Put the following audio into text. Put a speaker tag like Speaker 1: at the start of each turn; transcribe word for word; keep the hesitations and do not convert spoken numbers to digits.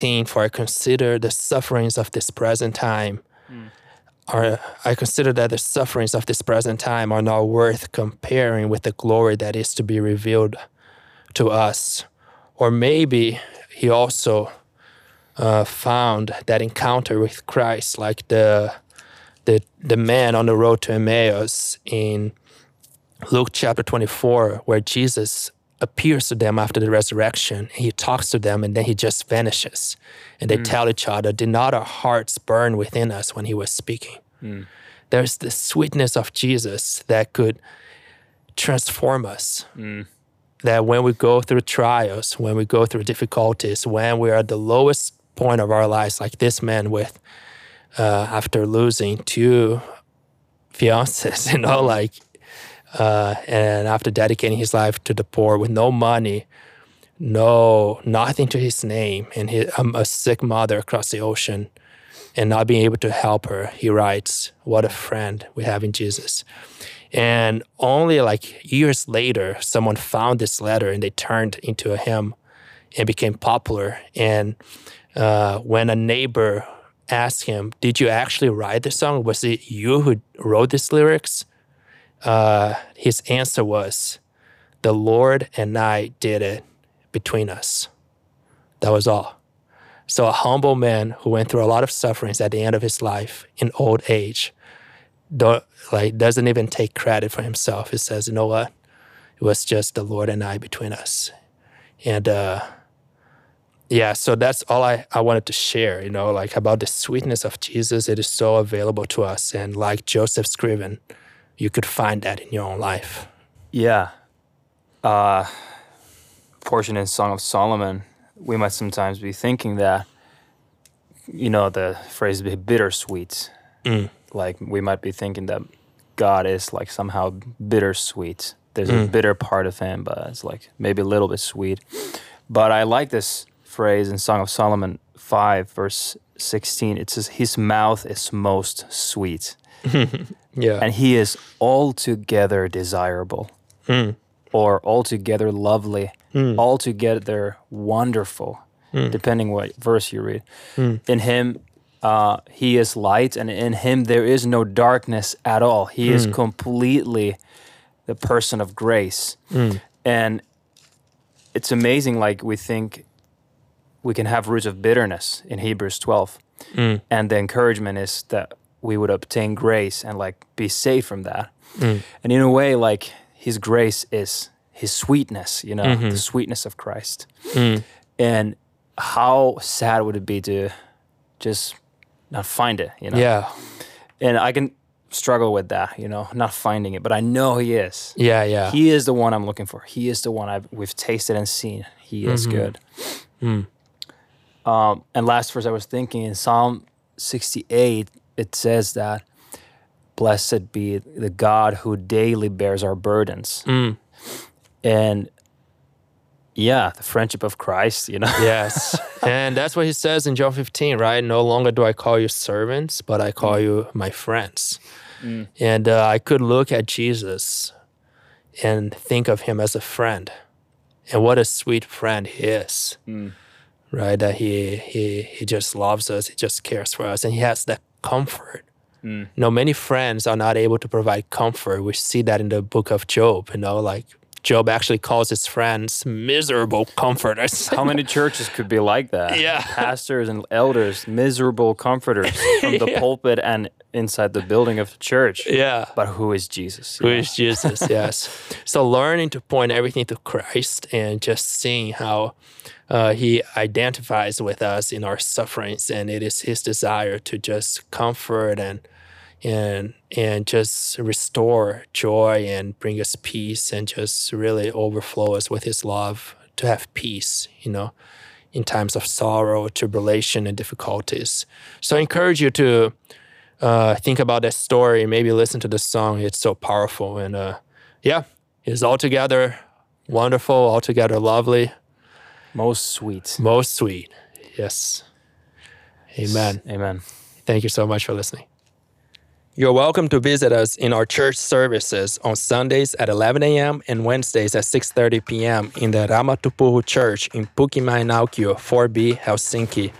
Speaker 1: For I consider the sufferings of this present time mm. are I consider that the sufferings of this present time are not worth comparing with the glory that is to be revealed to us. Or maybe he also uh, found that encounter with Christ, like the the the man on the road to Emmaus in Luke chapter twenty-four, where Jesus appears to them after the resurrection. He talks to them and then he just vanishes. And they mm. tell each other, did not our hearts burn within us when he was speaking? Mm. There's the sweetness of Jesus that could transform us. Mm. That when we go through trials, when we go through difficulties, when we are at the lowest point of our lives, like this man with, uh, after losing two fiancés, you know, like, Uh, and after dedicating his life to the poor with no money, no, nothing to his name, and he, um, a sick mother across the ocean, and not being able to help her, he writes, what a friend we have in Jesus. And only like years later, someone found this letter and they turned into a hymn and became popular. And uh, when a neighbor asked him, did you actually write the song? Was it you who wrote these lyrics? Uh, his answer was, the Lord and I did it between us. That was all. So a humble man who went through a lot of sufferings at the end of his life in old age, don't, like doesn't even take credit for himself. He says, you know what? It was just the Lord and I between us. And uh, yeah, so that's all I, I wanted to share, you know, like about the sweetness of Jesus. It is so available to us. And like Joseph Scriven, you could find that in your own life.
Speaker 2: Yeah. Uh, portion in Song of Solomon, we might sometimes be thinking that, you know, the phrase be bittersweet. Mm. Like we might be thinking that God is like somehow bittersweet. There's mm. a bitter part of him, but it's like maybe a little bit sweet. But I like this phrase in Song of Solomon five, verse sixteen. It says, his mouth is most sweet. Yeah. And he is altogether desirable, mm. or altogether lovely, mm. altogether wonderful, mm. depending what verse you read. Mm. In him, uh, he is light, and in him there is no darkness at all. He mm. is completely the person of grace. Mm. And it's amazing, like we think we can have roots of bitterness in Hebrews twelve. Mm. And the encouragement is that we would obtain grace and like be saved from that. Mm. And in a way, like his grace is his sweetness, you know, mm-hmm. the sweetness of Christ. Mm. And how sad would it be to just not find it, you know?
Speaker 1: Yeah.
Speaker 2: And I can struggle with that, you know, not finding it, but I know he is.
Speaker 1: Yeah, yeah.
Speaker 2: He is the one I'm looking for. He is the one I've, we've tasted and seen. He is mm-hmm. good. Mm. Um, and last verse I was thinking in Psalm sixty-eight, it says that, blessed be the God who daily bears our burdens. Mm. And yeah, the friendship of Christ, you know?
Speaker 1: Yes. And that's what he says in John fifteen, right? No longer do I call you servants, but I call mm. you my friends. Mm. And uh, I could look at Jesus and think of him as a friend. And what a sweet friend he is, mm. right? That he, he, he just loves us, he just cares for us, and he has that comfort. Mm. You know, many friends are not able to provide comfort. We see that in the book of Job, you know, like Job actually calls his friends miserable comforters.
Speaker 2: How many churches could be like that?
Speaker 1: Yeah.
Speaker 2: Pastors and elders, miserable comforters from the yeah. pulpit and inside the building of the church.
Speaker 1: Yeah.
Speaker 2: But who is Jesus?
Speaker 1: Who know? is Jesus, yes. So learning to point everything to Christ and just seeing how uh, he identifies with us in our sufferings, and it is his desire to just comfort and and and just restore joy and bring us peace and just really overflow us with his love to have peace, you know, in times of sorrow, tribulation, and difficulties. So I encourage you to uh, think about that story, maybe listen to the song. It's so powerful. And uh, yeah, it's altogether wonderful, altogether lovely.
Speaker 2: Most sweet.
Speaker 1: Most sweet, yes. Amen.
Speaker 2: Amen.
Speaker 1: Thank you so much for listening. You're welcome to visit us in our church services on Sundays at eleven a.m. and Wednesdays at six thirty p.m. in the Ramatupuhu Church in Pukimäinaukio four B, Helsinki.